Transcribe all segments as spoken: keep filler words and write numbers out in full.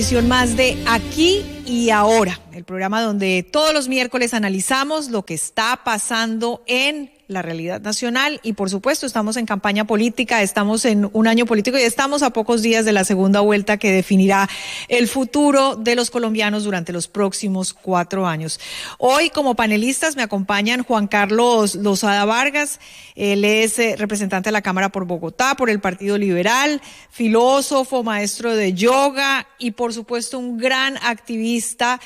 Más de Aquí y Ahora, el programa donde todos los miércoles analizamos lo que está pasando en la realidad nacional y por supuesto estamos en campaña política, estamos en un año político y estamos a pocos días de la segunda vuelta que definirá el futuro de los colombianos durante los próximos cuatro años. Hoy como panelistas me acompañan Juan Carlos Lozada Vargas, él es representante de la Cámara por Bogotá, por el Partido Liberal, filósofo, maestro de yoga y por supuesto un gran activista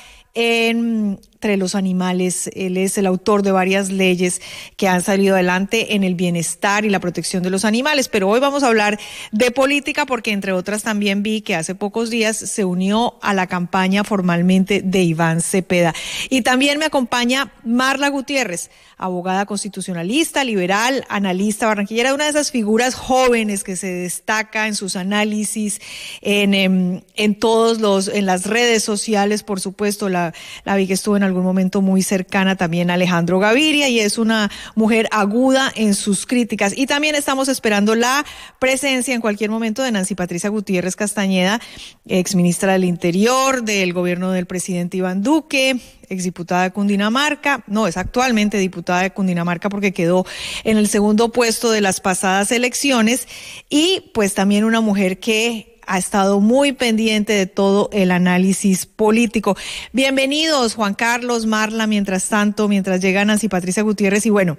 en, entre los animales. Él es el autor de varias leyes que han salido adelante en el bienestar y la protección de los animales, pero hoy vamos a hablar de política porque entre otras también vi que hace pocos días se unió a la campaña formalmente de Iván Cepeda. Y también me acompaña Marla Gutiérrez, abogada constitucionalista, liberal, analista barranquillera, una de esas figuras jóvenes que se destaca en sus análisis, en, en, en todos los, en las redes sociales, por supuesto. La, la vi que estuvo en algún momento muy cercana también a Alejandro Gaviria y es una mujer aguda en sus críticas. Y también estamos esperando la presencia en cualquier momento de Nancy Patricia Gutiérrez Castañeda, exministra del Interior del gobierno del presidente Iván Duque, exdiputada de Cundinamarca, no, es actualmente diputada de Cundinamarca porque quedó en el segundo puesto de las pasadas elecciones, y pues también una mujer que ha estado muy pendiente de todo el análisis político. Bienvenidos, Juan Carlos, Marla, mientras tanto, mientras llega Nancy Patricia Gutiérrez. Y bueno,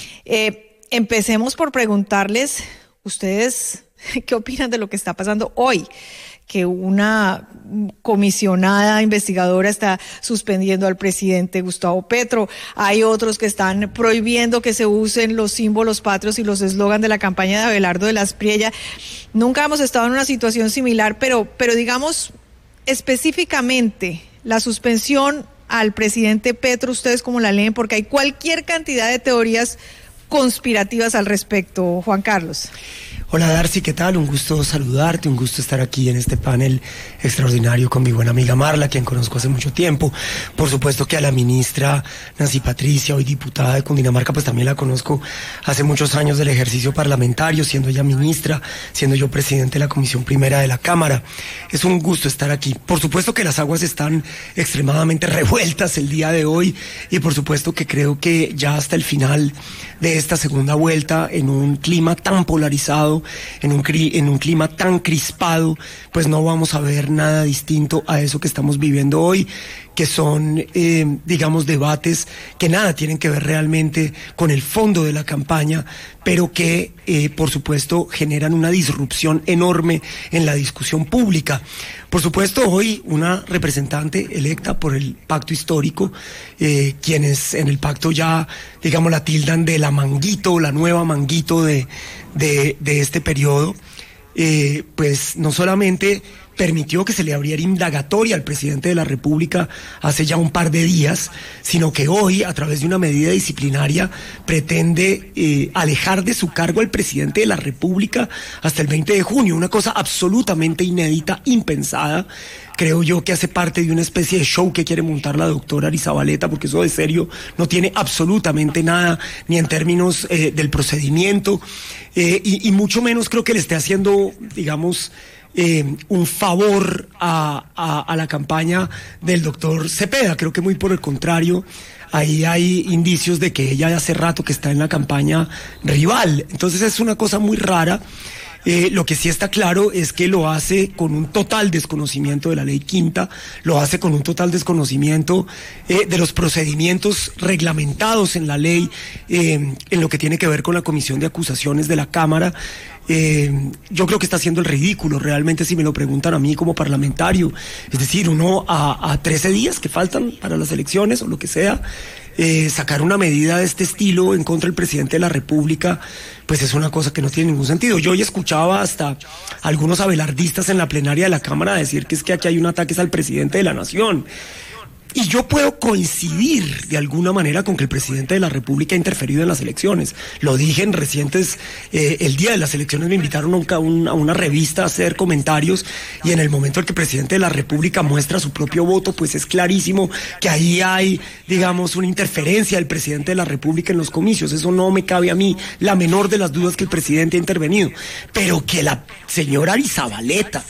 eh, empecemos por preguntarles, ¿ustedes qué opinan de lo que está pasando hoy? Que una comisionada investigadora está suspendiendo al presidente Gustavo Petro. Hay otros que están prohibiendo que se usen los símbolos patrios y los eslogan de la campaña de Abelardo de la Espriella. Nunca hemos estado en una situación similar, pero, pero digamos específicamente la suspensión al presidente Petro, ¿ustedes cómo la leen? Porque hay cualquier cantidad de teorías conspirativas al respecto, Juan Carlos. Hola Darcy, ¿qué tal? Un gusto saludarte, un gusto estar aquí en este panel extraordinario con mi buena amiga Marla, quien conozco hace mucho tiempo. Por supuesto que a la ministra Nancy Patricia, hoy diputada de Cundinamarca, pues también la conozco hace muchos años del ejercicio parlamentario, siendo ella ministra, siendo yo presidente de la Comisión Primera de la Cámara. Es un gusto estar aquí. Por supuesto que las aguas están extremadamente revueltas el día de hoy y por supuesto que creo que ya hasta el final de esta segunda vuelta, en un clima tan polarizado, En un, en un clima tan crispado, pues no vamos a ver nada distinto a eso que estamos viviendo hoy, que son, eh, digamos, debates que nada tienen que ver realmente con el fondo de la campaña, pero que, eh, por supuesto, generan una disrupción enorme en la discusión pública. Por supuesto, hoy una representante electa por el pacto histórico, eh, quienes en el pacto ya, digamos, la tildan de la Manguito, la nueva Manguito de, de, de este periodo, eh, pues no solamente permitió que se le abriera indagatoria al presidente de la República hace ya un par de días, sino que hoy, a través de una medida disciplinaria, pretende eh, alejar de su cargo al presidente de la República hasta el veinte de junio, una cosa absolutamente inédita, impensada. Creo yo que hace parte de una especie de show que quiere montar la doctora Arizabaleta, porque eso de serio no tiene absolutamente nada, ni en términos eh, del procedimiento, eh, y, y mucho menos creo que le esté haciendo, digamos, Eh, un favor a, a, a la campaña del doctor Cepeda. Creo que muy por el contrario, ahí hay indicios de que ella hace rato que está en la campaña rival. Entonces es una cosa muy rara. Eh, lo que sí está claro es que lo hace con un total desconocimiento de la ley quinta, lo hace con un total desconocimiento eh, de los procedimientos reglamentados en la ley, eh, en lo que tiene que ver con la comisión de acusaciones de la Cámara. Eh, yo creo que está haciendo el ridículo, realmente, si me lo preguntan a mí como parlamentario. Es decir, uno a, a trece días que faltan para las elecciones o lo que sea, eh, sacar una medida de este estilo en contra del presidente de la República, pues es una cosa que no tiene ningún sentido. Yo hoy escuchaba hasta algunos abelardistas en la plenaria de la Cámara decir que es que aquí hay un ataque al presidente de la Nación. Y yo puedo coincidir de alguna manera con que el presidente de la República ha interferido en las elecciones. Lo dije en recientes, eh, el día de las elecciones me invitaron a, un, a una revista a hacer comentarios, y en el momento en que el presidente de la República muestra su propio voto, pues es clarísimo que ahí hay, digamos, una interferencia del presidente de la República en los comicios. Eso no me cabe a mí la menor de las dudas que el presidente ha intervenido. Pero que la señora Arizabaleta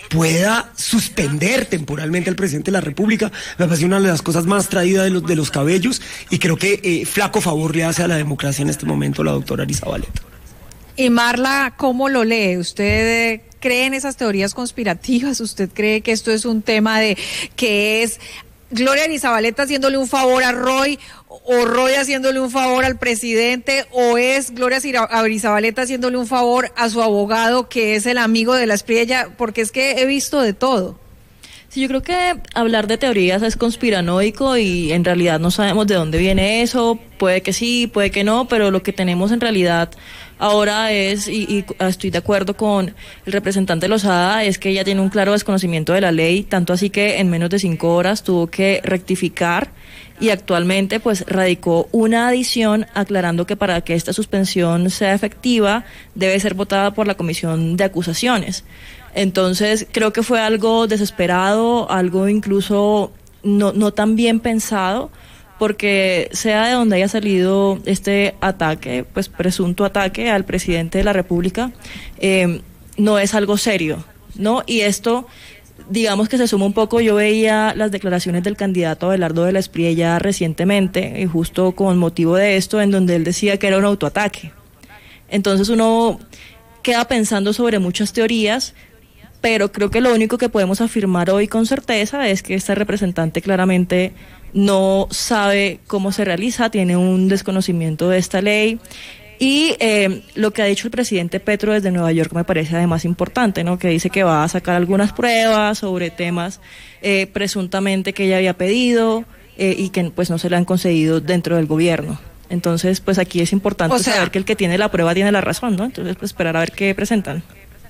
pueda suspender temporalmente al presidente de la República. Me parece una de las cosas más traídas de los, de los cabellos, y creo que eh, flaco favor le hace a la democracia en este momento la doctora Arizabaleta. Y Marla, ¿cómo lo lee? ¿Usted cree en esas teorías conspirativas? ¿Usted cree que esto es un tema de que es Gloria Arizabaleta haciéndole un favor a Roy, o Roy haciéndole un favor al presidente, o es Gloria Arizabaleta haciéndole un favor a su abogado, que es el amigo de la Espriella? Porque es que he visto de todo. Sí, yo creo que hablar de teorías es conspiranoico y en realidad no sabemos de dónde viene eso. Puede que sí, puede que no, pero lo que tenemos en realidad ahora es, y, y estoy de acuerdo con el representante Lozada, es que ella tiene un claro desconocimiento de la ley, tanto así que en menos de cinco horas tuvo que rectificar, y actualmente pues radicó una adición aclarando que para que esta suspensión sea efectiva debe ser votada por la Comisión de Acusaciones. Entonces creo que fue algo desesperado, algo incluso no, no tan bien pensado, porque sea de donde haya salido este ataque, pues presunto ataque al presidente de la República, eh, no es algo serio, ¿no? Y esto, digamos que se suma un poco. Yo veía las declaraciones del candidato Abelardo de la Espriella recientemente, y justo con motivo de esto, en donde él decía que era un autoataque. Entonces uno queda pensando sobre muchas teorías, pero creo que lo único que podemos afirmar hoy con certeza es que esta representante claramente no sabe cómo se realiza, tiene un desconocimiento de esta ley. Y eh, lo que ha dicho el presidente Petro desde Nueva York me parece además importante, ¿no? Que dice que va a sacar algunas pruebas sobre temas eh, presuntamente que ella había pedido eh, y que pues no se le han concedido dentro del gobierno. Entonces, pues aquí es importante o sea, saber que el que tiene la prueba tiene la razón, ¿no? Entonces, pues esperar a ver qué presentan.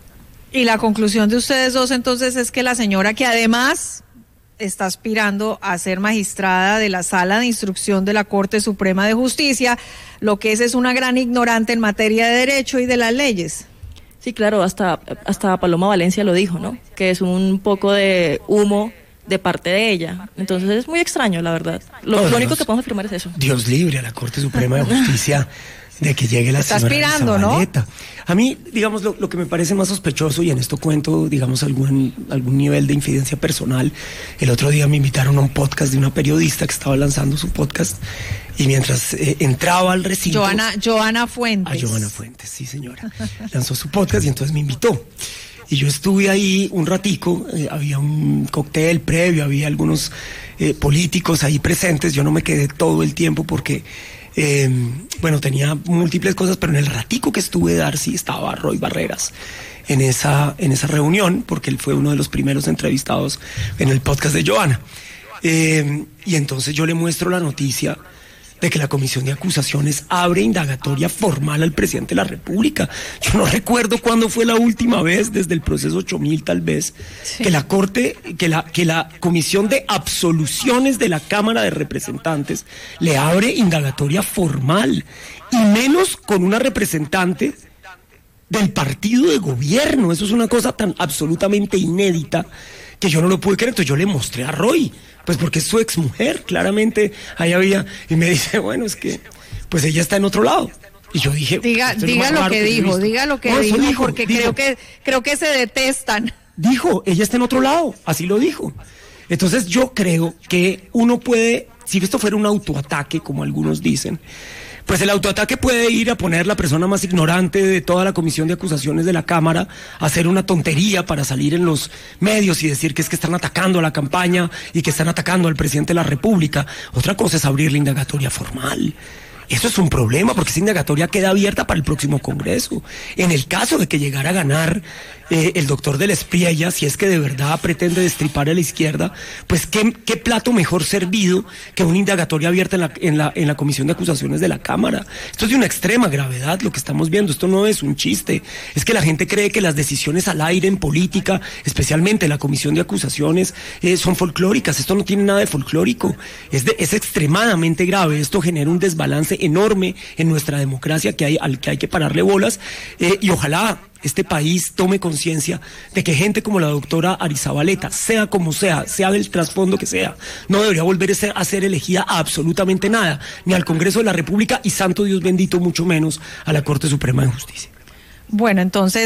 Y la conclusión de ustedes dos entonces es que la señora, que además está aspirando a ser magistrada de la Sala de Instrucción de la Corte Suprema de Justicia, lo que es es una gran ignorante en materia de derecho y de las leyes. Sí, claro, hasta, hasta Paloma Valencia lo dijo, ¿no? Que es un poco de humo de parte de ella. Entonces es muy extraño, la verdad. Lo, oh, lo único Dios, que podemos afirmar es eso. Dios libre a la Corte Suprema de Justicia de que llegue la Está señora aspirando, Arizabaleta, ¿no? A mí, digamos, lo, lo que me parece más sospechoso, y en esto cuento, digamos, algún, algún nivel de infidencia personal. El otro día me invitaron a un podcast de una periodista que estaba lanzando su podcast, y mientras eh, entraba al recinto... Joana, Joana Fuentes. A Joana Fuentes, sí señora. Lanzó su podcast y entonces me invitó. Y yo estuve ahí un ratico, eh, había un cóctel previo, había algunos eh, políticos ahí presentes. Yo no me quedé todo el tiempo porque... Eh, bueno, tenía múltiples cosas, pero en el ratico que estuve, Darcy, estaba Roy Barreras en esa, en esa reunión, porque él fue uno de los primeros entrevistados en el podcast de Joana. Eh, y entonces yo le muestro la noticia de que la Comisión de Acusaciones abre indagatoria formal al presidente de la República. Yo no recuerdo cuándo fue la última vez, desde el proceso ocho mil tal vez, sí. que la Corte, que la, que la Comisión de Absoluciones de la Cámara de Representantes le abre indagatoria formal, y menos con una representante del partido de gobierno. Eso es una cosa tan absolutamente inédita que yo no lo pude creer. Entonces yo le mostré a Roy, pues porque es su exmujer, claramente ahí había, y me dice, bueno, es que pues ella está en otro lado. Y yo dije, diga, diga lo que dijo, diga lo que dijo, dijo, porque dijo, creo que creo que se detestan. Dijo, ella está en otro lado, así lo dijo. Entonces yo creo que uno puede, si esto fuera un autoataque, como algunos dicen, pues el autoataque puede ir a poner la persona más ignorante de toda la Comisión de Acusaciones de la Cámara a hacer una tontería para salir en los medios y decir que es que están atacando a la campaña y que están atacando al presidente de la República. Otra cosa es abrir la indagatoria formal. Eso es un problema, porque esa indagatoria queda abierta para el próximo Congreso. En el caso de que llegara a ganar eh, el doctor de la Espriella, si es que de verdad pretende destripar a la izquierda, pues qué, qué plato mejor servido que una indagatoria abierta en la, en, la, en la Comisión de Acusaciones de la Cámara. Esto es de una extrema gravedad lo que estamos viendo. Esto no es un chiste. Es que la gente cree que las decisiones al aire en política, especialmente la Comisión de Acusaciones, eh, son folclóricas. Esto no tiene nada de folclórico. Es, de, es extremadamente grave. Esto genera un desbalance enorme en nuestra democracia que hay, al que hay que pararle bolas, eh, y ojalá este país tome conciencia de que gente como la doctora Arizabaleta, sea como sea, sea del trasfondo que sea, no debería volver a ser, a ser elegida a absolutamente nada, ni al Congreso de la República, y santo Dios bendito mucho menos a la Corte Suprema de Justicia. Bueno, entonces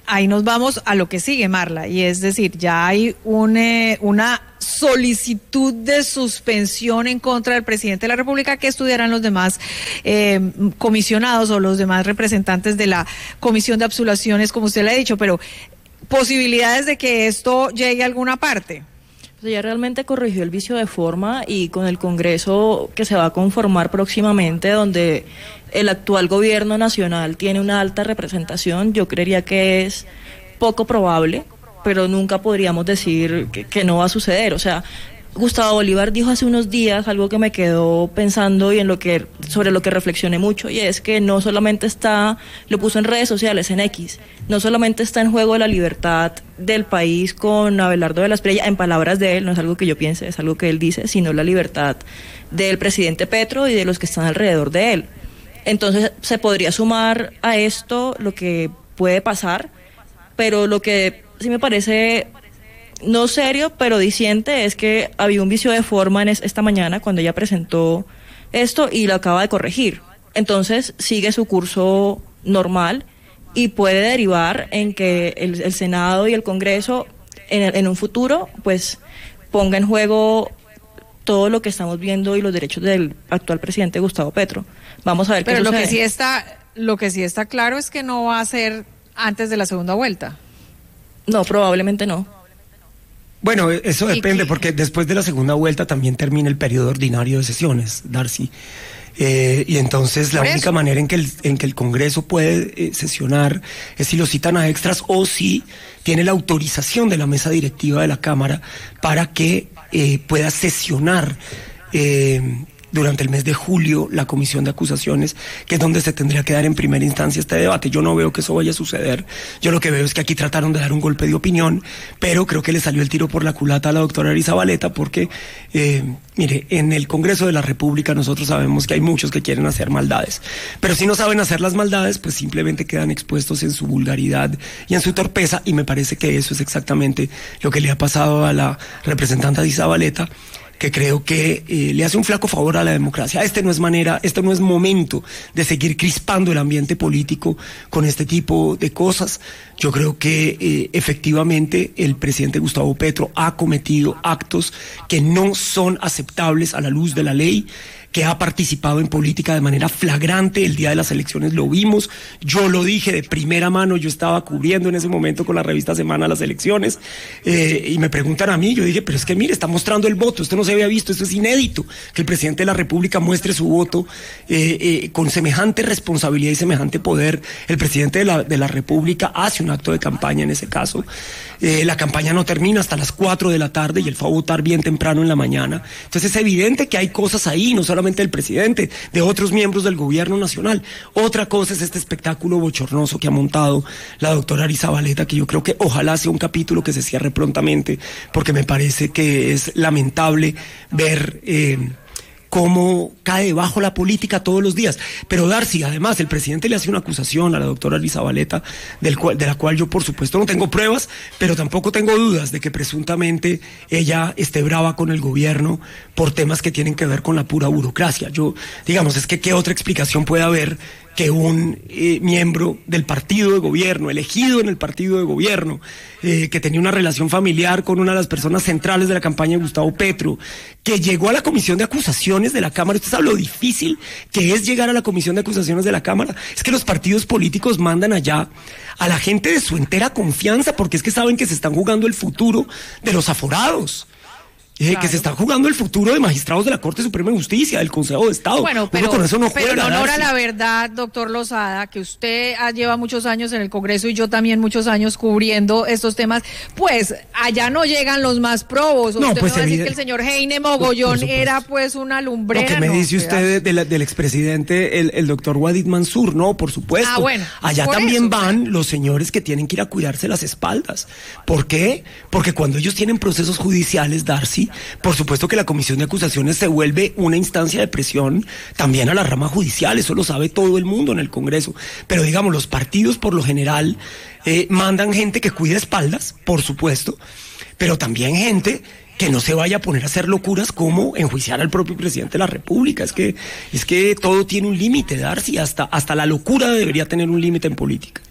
ahí nos vamos a lo que sigue, Marla, y es decir, ya hay un, eh, una solicitud de suspensión en contra del presidente de la República que estudiarán los demás eh, comisionados o los demás representantes de la Comisión de Absoluciones, como usted le ha dicho, pero posibilidades de que esto llegue a alguna parte. Ya realmente corrigió el vicio de forma y con el Congreso que se va a conformar próximamente, donde el actual gobierno nacional tiene una alta representación, yo creería que es poco probable, pero nunca podríamos decir que, que no va a suceder. O sea, Gustavo Bolívar dijo hace unos días algo que me quedó pensando y en lo que sobre lo que reflexioné mucho, y es que no solamente está, lo puso en redes sociales, en X, no solamente está en juego la libertad del país con Abelardo de la Espriella, en palabras de él, no es algo que yo piense, es algo que él dice, sino la libertad del presidente Petro y de los que están alrededor de él. Entonces se podría sumar a esto lo que puede pasar, pero lo que sí me parece no serio, pero diciente, es que había un vicio de forma en es, esta mañana cuando ella presentó esto y lo acaba de corregir. Entonces sigue su curso normal y puede derivar en que el, el Senado y el Congreso en, en un futuro pues ponga en juego todo lo que estamos viendo y los derechos del actual presidente Gustavo Petro. Vamos a ver qué sucede. Pero lo que sí está, lo que sí está claro es que no va a ser antes de la segunda vuelta. No, probablemente no. Bueno, eso depende, porque después de la segunda vuelta también termina el periodo ordinario de sesiones, Darcy. Eh, y entonces la única manera en que el, en que el Congreso puede eh, sesionar es si lo citan a extras o si tiene la autorización de la mesa directiva de la Cámara para que eh, pueda sesionar eh, durante el mes de julio la comisión de acusaciones, que es donde se tendría que dar en primera instancia este debate. Yo no veo que eso vaya a suceder. Yo lo que veo es que aquí trataron de dar un golpe de opinión, pero creo que le salió el tiro por la culata a la doctora Arizabaleta, porque, eh, mire, en el Congreso de la República nosotros sabemos que hay muchos que quieren hacer maldades, pero si no saben hacer las maldades, pues simplemente quedan expuestos en su vulgaridad y en su torpeza, y me parece que eso es exactamente lo que le ha pasado a la representante Arizabaleta, que creo que eh, le hace un flaco favor a la democracia. Este no es manera, este no es momento de seguir crispando el ambiente político con este tipo de cosas. Yo creo que eh, efectivamente el presidente Gustavo Petro ha cometido actos que no son aceptables a la luz de la ley, que ha participado en política de manera flagrante. El día de las elecciones lo vimos, yo lo dije de primera mano, yo estaba cubriendo en ese momento con la revista Semana las elecciones, eh, y me preguntan a mí, yo dije, pero es que mire, está mostrando el voto, esto no se había visto, esto es inédito, que el presidente de la República muestre su voto eh, eh, con semejante responsabilidad y semejante poder. El presidente de la, de la República hace un acto de campaña en ese caso, eh, la campaña no termina hasta las cuatro de la tarde y él fue a votar bien temprano en la mañana. Entonces es evidente que hay cosas ahí, no solamente del presidente, de otros miembros del gobierno nacional. Otra cosa es este espectáculo bochornoso que ha montado la doctora Arizabaleta, que yo creo que ojalá sea un capítulo que se cierre prontamente, porque me parece que es lamentable ver eh, cómo cae bajo la política todos los días. Pero Darcy, además, el presidente le hace una acusación a la doctora Arizabaleta, del cual, de la cual yo por supuesto no tengo pruebas, pero tampoco tengo dudas de que presuntamente ella esté brava con el gobierno por temas que tienen que ver con la pura burocracia. Yo, digamos, es que qué otra explicación puede haber que un eh, miembro del partido de gobierno, elegido en el partido de gobierno, eh, que tenía una relación familiar con una de las personas centrales de la campaña de Gustavo Petro, que llegó a la comisión de acusaciones de la Cámara. ¿Usted sabe lo difícil que es llegar a la comisión de acusaciones de la Cámara? Es que los partidos políticos mandan allá a la gente de su entera confianza, porque es que saben que se están jugando el futuro de los aforados. Eh, claro. Que se está jugando el futuro de magistrados de la Corte Suprema de Justicia, del Consejo de Estado. Bueno, pero, con eso no pero en honor a la verdad, doctor Lozada, que usted lleva muchos años en el Congreso y yo también muchos años cubriendo estos temas, pues allá no llegan los más probos. No, usted pues me va a decir que el señor Heine Mogollón era pues una lumbrera. Lo que me dice no, usted de, de la, del expresidente, el, el doctor Wadid Mansur, no, por supuesto. Ah, bueno. Allá también eso, van claro. Los señores que tienen que ir a cuidarse las espaldas. ¿Por qué? Porque cuando ellos tienen procesos judiciales, Darcy, por supuesto que la comisión de acusaciones se vuelve una instancia de presión también a la rama judicial, eso lo sabe todo el mundo en el Congreso, pero digamos, los partidos por lo general eh, mandan gente que cuide espaldas, por supuesto, pero también gente que no se vaya a poner a hacer locuras como enjuiciar al propio presidente de la República. Es que, es que todo tiene un límite, Darcy, hasta, hasta la locura debería tener un límite en política.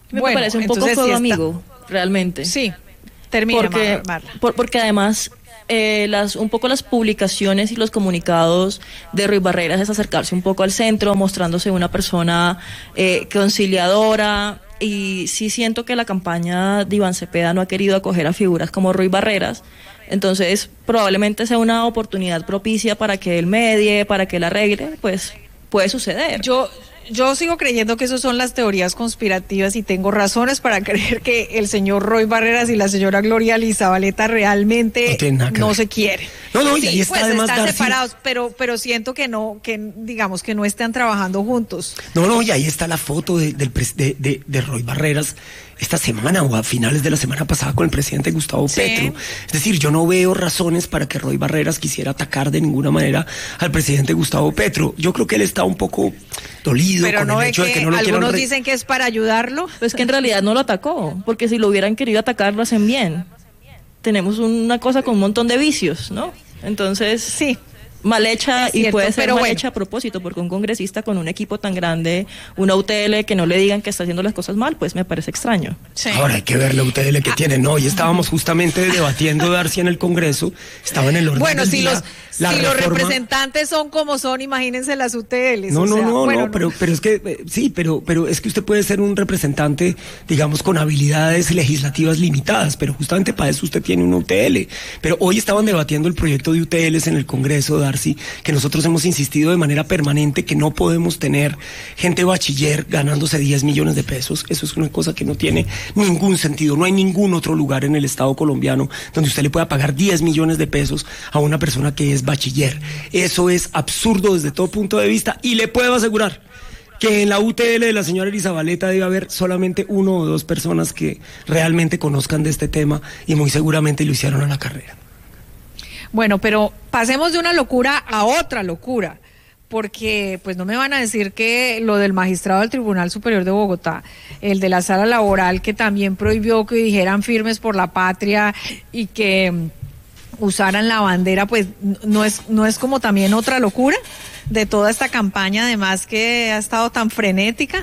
Me bueno, parece un poco fuego sí amigo, realmente. Sí, termina, porque, Marla. Por, porque además... Eh, las un poco las publicaciones y los comunicados de Roy Barreras es acercarse un poco al centro, mostrándose una persona eh, conciliadora, y sí siento que la campaña de Iván Cepeda no ha querido acoger a figuras como Roy Barreras. Entonces probablemente sea una oportunidad propicia para que él medie, para que él arregle, pues puede suceder. Yo Yo sigo creyendo que eso son las teorías conspirativas y tengo razones para creer que el señor Roy Barreras y la señora Gloria Lizabaleta realmente no, no se quieren. No, no, y sí, ahí está pues además están Darcy. separados, pero pero siento que no, que digamos que no están trabajando juntos. No, no, y ahí está la foto de, del pres- de, de, de Roy Barreras esta semana o a finales de la semana pasada con el presidente Gustavo Sí. Petro. Es decir, yo no veo razones para que Roy Barreras quisiera atacar de ninguna manera al presidente Gustavo Petro. Yo creo que él está un poco dolido Pero con no el ve hecho que, de que no lo quieran algunos re- dicen que es para ayudarlo. Pues que en realidad no lo atacó, porque si lo hubieran querido atacar lo hacen bien. Tenemos una cosa con un montón de vicios, ¿no? Entonces, Sí. mal hecha, Es y cierto, puede ser pero mal bueno. hecha a propósito, porque un congresista con un equipo tan grande, una U T L, que no le digan que está haciendo las cosas mal, pues me parece extraño. Sí. Ahora hay que ver la U T L que tiene. No, y estábamos justamente debatiendo Darcy en el Congreso. Estaba en el orden Bueno, del si día los la si los reforma- representantes son como son, imagínense las U T Ls. No, o no, sea, no, bueno, no, pero, pero es que, eh, sí, pero, pero es que usted puede ser un representante, digamos, con habilidades legislativas limitadas, pero justamente para eso usted tiene una U T L. Pero hoy estaban debatiendo el proyecto de U T Ls en el Congreso, Darcy, que nosotros hemos insistido de manera permanente que no podemos tener gente bachiller ganándose diez millones de pesos. Eso es una cosa que no tiene ningún sentido. No hay ningún otro lugar en el Estado colombiano donde usted le pueda pagar diez millones de pesos a una persona que es bachiller. Eso es absurdo desde todo punto de vista, y le puedo asegurar que en la U T L de la señora Lizabaleta debe haber solamente uno o dos personas que realmente conozcan de este tema, y muy seguramente lo hicieron a la carrera. Bueno, pero pasemos de una locura a otra locura, porque pues no me van a decir que lo del magistrado del Tribunal Superior de Bogotá, el de la sala laboral, que también prohibió que dijeran firmes por la patria y que mm, usaran la bandera, pues no es no es como también otra locura de toda esta campaña, además que ha estado tan frenética.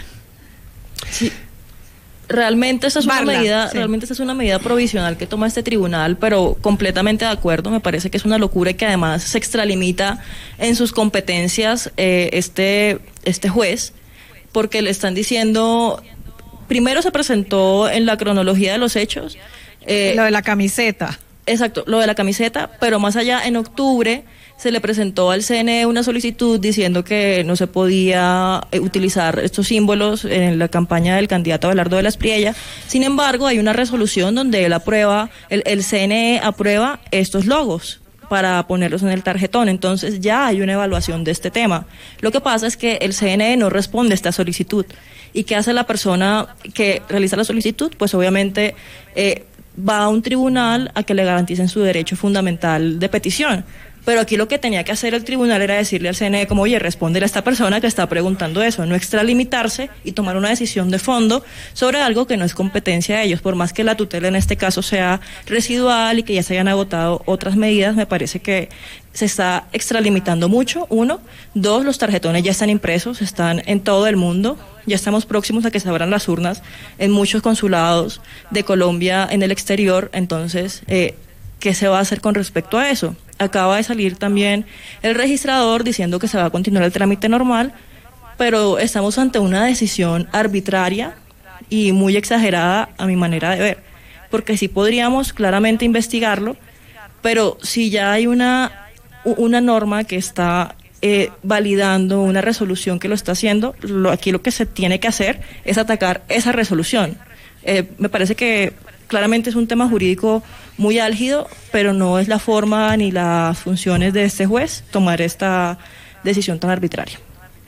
Sí. Realmente esta es una Marla, medida, sí. realmente esta es una medida provisional que toma este tribunal, pero completamente de acuerdo. Me parece que es una locura y que además se extralimita en sus competencias eh, este este juez, porque le están diciendo, primero se presentó en la cronología de los hechos, eh, Lo de la camiseta. exacto, lo de la camiseta, pero más allá, en octubre se le presentó al C N E una solicitud diciendo que no se podía eh, utilizar estos símbolos en la campaña del candidato Abelardo de la Espriella. Sin embargo, hay una resolución donde él aprueba, el, el C N E aprueba estos logos para ponerlos en el tarjetón. Entonces ya hay una evaluación de este tema. Lo que pasa es que el C N E no responde a esta solicitud. ¿Y qué hace la persona que realiza la solicitud? Pues obviamente eh, va a un tribunal a que le garanticen su derecho fundamental de petición. Pero aquí lo que tenía que hacer el tribunal era decirle al C N E como, oye, respóndele a esta persona que está preguntando eso, no extralimitarse y tomar una decisión de fondo sobre algo que no es competencia de ellos. Por más que la tutela en este caso sea residual y que ya se hayan agotado otras medidas, me parece que se está extralimitando mucho, uno. Dos, los tarjetones ya están impresos, están en todo el mundo. Ya estamos próximos a que se abran las urnas en muchos consulados de Colombia en el exterior. Entonces, eh, ¿qué se va a hacer con respecto a eso? Acaba de salir también el registrador diciendo que se va a continuar el trámite normal, pero estamos ante una decisión arbitraria y muy exagerada a mi manera de ver, porque sí podríamos claramente investigarlo, pero si ya hay una, una norma que está eh, validando una resolución que lo está haciendo, lo, aquí lo que se tiene que hacer es atacar esa resolución. Eh, me parece que claramente es un tema jurídico muy álgido, pero no es la forma ni las funciones de este juez tomar esta decisión tan arbitraria.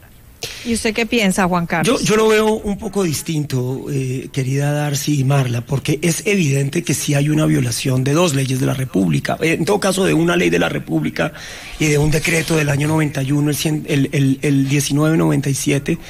¿Y usted qué piensa, Juan Carlos? Yo, yo lo veo un poco distinto, eh, querida Darcy y Marla, porque es evidente que sí hay una violación de dos leyes de la República, en todo caso de una ley de la República y de un decreto del año noventa y uno, el, cien, el, el, el diecinueve noventa y siete,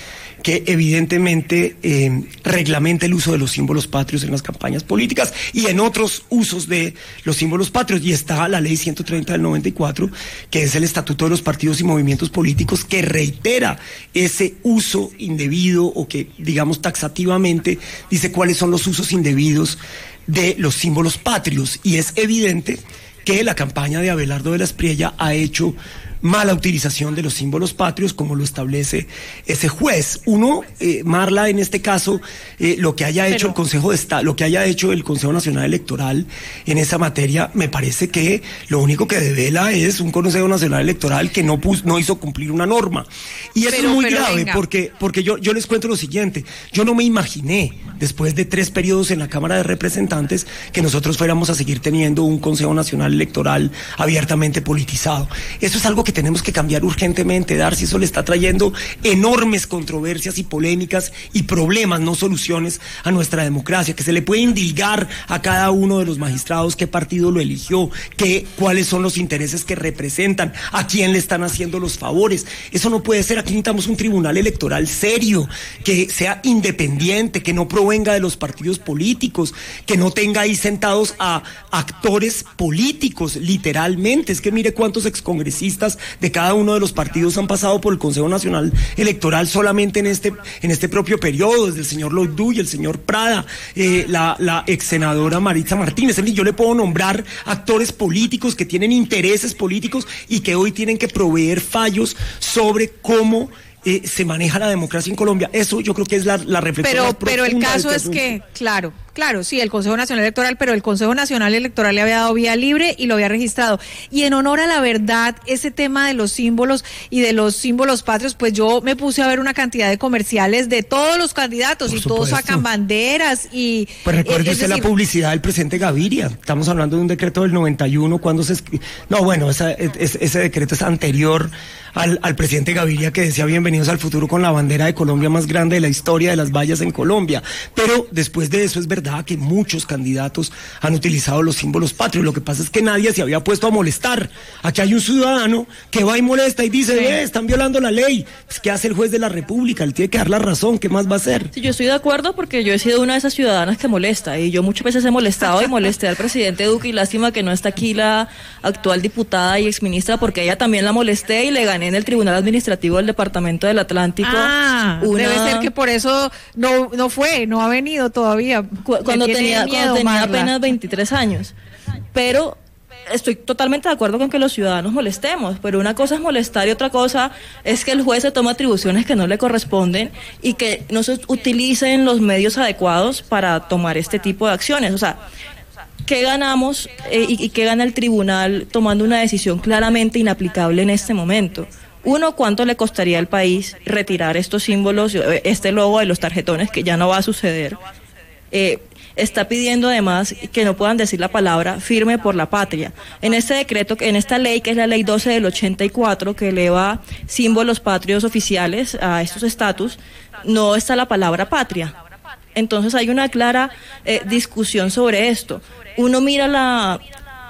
que evidentemente eh, reglamenta el uso de los símbolos patrios en las campañas políticas y en otros usos de los símbolos patrios. Y está la ley ciento treinta del noventa y cuatro, que es el Estatuto de los Partidos y Movimientos Políticos, que reitera ese uso indebido, o que, digamos, taxativamente dice cuáles son los usos indebidos de los símbolos patrios. Y es evidente que la campaña de Abelardo de la Espriella ha hecho mala utilización de los símbolos patrios, como lo establece ese juez. Uno, eh, Marla, en este caso, eh, lo que haya hecho Pero... el Consejo de Estado, lo que haya hecho el Consejo Nacional Electoral en esa materia, me parece que lo único que devela es un Consejo Nacional Electoral que no puso, no hizo cumplir una norma. Y eso pero, es muy grave, venga. porque, porque yo, yo les cuento lo siguiente: yo no me imaginé, después de tres periodos en la Cámara de Representantes, que nosotros fuéramos a seguir teniendo un Consejo Nacional Electoral abiertamente politizado. Eso es algo que tenemos que cambiar urgentemente, Darcy. Eso le está trayendo enormes controversias y polémicas y problemas, no soluciones, a nuestra democracia, que se le puede indilgar a cada uno de los magistrados qué partido lo eligió, qué, cuáles son los intereses que representan, a quién le están haciendo los favores. Eso no puede ser. Aquí necesitamos un tribunal electoral serio, que sea independiente, que no provenga de los partidos políticos, que no tenga ahí sentados a actores políticos, literalmente. Es que mire cuántos excongresistas de cada uno de los partidos han pasado por el Consejo Nacional Electoral solamente en este en este propio periodo, desde el señor Loidú y el señor Prada, eh, la, la ex senadora Maritza Martínez. Yo le puedo nombrar actores políticos que tienen intereses políticos y que hoy tienen que proveer fallos sobre cómo Eh, se maneja la democracia en Colombia. Eso yo creo que es la, la reflexión pero, más profunda. Pero el caso de este es que, claro, claro, sí, el Consejo Nacional Electoral, pero el Consejo Nacional Electoral le había dado vía libre y lo había registrado. Y en honor a la verdad, ese tema de los símbolos y de los símbolos patrios, pues yo me puse a ver una cantidad de comerciales de todos los candidatos. Por y supuesto. Todos sacan banderas y... Pues recuerde usted decir... la publicidad del presidente Gaviria. Estamos hablando de un decreto del noventa y uno, cuando se... No, bueno, esa, ese, ese decreto es anterior al, al presidente Gaviria, que decía bienvenidos al futuro con la bandera de Colombia más grande de la historia de las vallas en Colombia. Pero después de eso es verdad que muchos candidatos han utilizado los símbolos patrios. Lo que pasa es que nadie se había puesto a molestar. Aquí hay un ciudadano que va y molesta y dice, ve, están violando la ley. Pues, ¿qué hace el juez de la República? Él tiene que dar la razón. ¿Qué más va a hacer? Sí, yo estoy de acuerdo, porque yo he sido una de esas ciudadanas que molesta, y yo muchas veces he molestado y molesté al presidente Duque, y lástima que no está aquí la actual diputada y exministra, porque ella también la molesté y le gané en el Tribunal Administrativo del Departamento del Atlántico. Ah, una... debe ser que por eso no no fue, no ha venido todavía. Cu cuando tenía, miedo, cuando tenía apenas veintitrés años. Pero estoy totalmente de acuerdo con que los ciudadanos molestemos, pero una cosa es molestar y otra cosa es que el juez se tome atribuciones que no le corresponden y que no se utilicen los medios adecuados para tomar este tipo de acciones. O sea, ¿qué ganamos eh, y, y qué gana el tribunal tomando una decisión claramente inaplicable en este momento? Uno, ¿cuánto le costaría al país retirar estos símbolos, este logo de los tarjetones, que ya no va a suceder? Eh, está pidiendo además que no puedan decir la palabra firme por la patria. En este decreto, en esta ley, que es la ley doce del ochenta y cuatro, que eleva símbolos patrios oficiales a estos estatus, no está la palabra patria. Entonces hay una clara eh, discusión sobre esto. Uno mira la...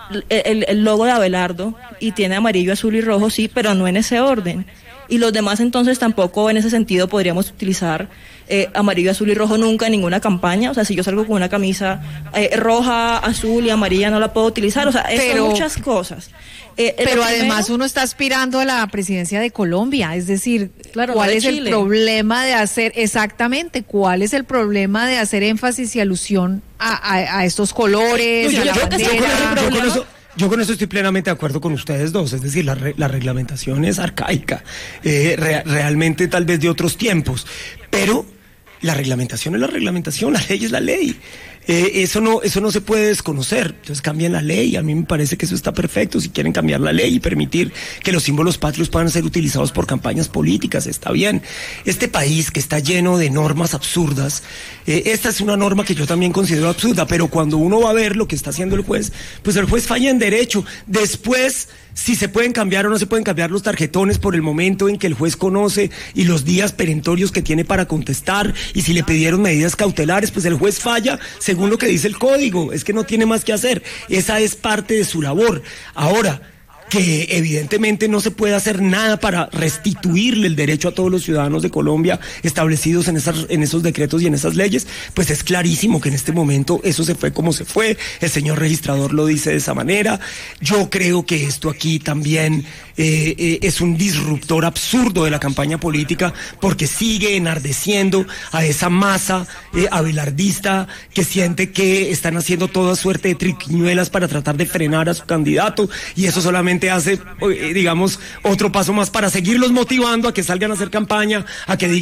El, el logo de Abelardo y tiene amarillo, azul y rojo, sí, pero no en ese orden. Y los demás entonces tampoco en ese sentido podríamos utilizar eh, amarillo, azul y rojo nunca en ninguna campaña. O sea, si yo salgo con una camisa eh, roja, azul y amarilla, no la puedo utilizar. O sea, pero, son muchas cosas. Eh, pero además primero, uno está aspirando a la presidencia de Colombia, es decir, claro, ¿cuál no es Chile. El problema de hacer, exactamente, cuál es el problema de hacer énfasis y alusión a, a, a estos colores, no, yo, a la yo, bandera? Yo, yo, yo, con eso, yo con eso estoy plenamente de acuerdo con ustedes dos, es decir, la, re, la reglamentación es arcaica, eh, re, realmente tal vez de otros tiempos, pero la reglamentación es la reglamentación, la ley es la ley. Eh, eso no eso no se puede desconocer. Entonces cambien la ley. A mí me parece que eso está perfecto. Si quieren cambiar la ley y permitir que los símbolos patrios puedan ser utilizados por campañas políticas, está bien. Este país que está lleno de normas absurdas, eh, esta es una norma que yo también considero absurda, pero cuando uno va a ver lo que está haciendo el juez, pues el juez falla en derecho. Después, si se pueden cambiar o no se pueden cambiar los tarjetones por el momento en que el juez conoce y los días perentorios que tiene para contestar, y si le pidieron medidas cautelares, pues el juez falla según lo que dice el código. Es que no tiene más que hacer. Esa es parte de su labor. Ahora, que evidentemente no se puede hacer nada para restituirle el derecho a todos los ciudadanos de Colombia establecidos en, esas, en esos decretos y en esas leyes, pues es clarísimo que en este momento eso se fue como se fue, el señor registrador lo dice de esa manera. Yo creo que esto aquí también eh, eh, es un disruptor absurdo de la campaña política, porque sigue enardeciendo a esa masa eh, abelardista que siente que están haciendo toda suerte de triquiñuelas para tratar de frenar a su candidato, y eso solamente hace, digamos, otro paso más para seguirlos motivando a que salgan a hacer campaña, a que digan